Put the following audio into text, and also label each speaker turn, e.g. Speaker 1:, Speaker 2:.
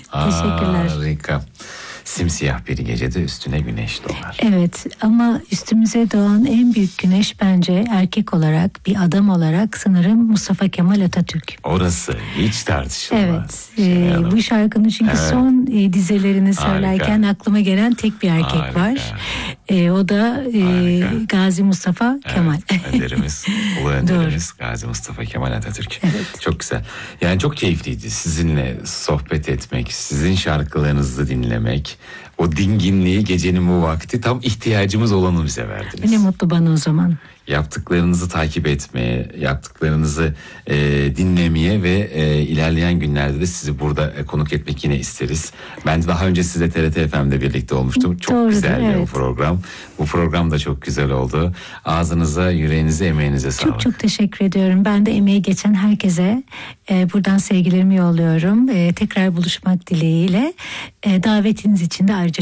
Speaker 1: Teşekkürler.
Speaker 2: Harika. Simsiyah bir gecede üstüne güneş doğar.
Speaker 1: Evet, ama üstümüze doğan en büyük güneş bence erkek olarak, bir adam olarak sanırım Mustafa Kemal Atatürk.
Speaker 2: Orası hiç tartışılmaz.
Speaker 1: Evet. Bu şarkının çünkü son dizelerini söylerken aklıma gelen tek bir erkek var. O da Gazi Mustafa Kemal.
Speaker 2: Önderimiz, ulu önderimiz Gazi Mustafa Kemal Atatürk.
Speaker 1: Evet.
Speaker 2: Çok güzel. Yani çok keyifliydi sizinle sohbet etmek, sizin şarkılarınızı dinlemek. O dinginliği, gecenin bu vakti tam ihtiyacımız olanı bize verdiniz.
Speaker 1: Ne mutlu bana o zaman.
Speaker 2: Yaptıklarınızı takip etmeye, yaptıklarınızı dinlemeye ve ilerleyen günlerde de sizi burada konuk etmek yine isteriz. Ben daha önce size TRT FM'de birlikte olmuştum. Çok
Speaker 1: Doğrudur,
Speaker 2: güzeldi
Speaker 1: evet.
Speaker 2: o program. Bu program da çok güzel oldu. Ağzınıza, yüreğinize, emeğinize sağlık.
Speaker 1: Çok çok teşekkür ediyorum. Ben de emeği geçen herkese buradan sevgilerimi yolluyorum. Tekrar buluşmak dileğiyle. Davetiniz için de ayrıca